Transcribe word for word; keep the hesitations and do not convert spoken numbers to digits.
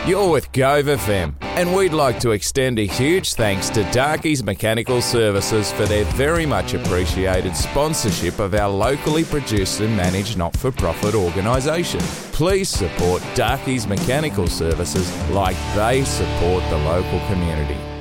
You're with Gove F M, and we'd like to extend a huge thanks to Darkey's Mechanical Services for their very much appreciated sponsorship of our locally produced and managed not-for-profit organisation. Please support Darkey's Mechanical Services like they support the local community.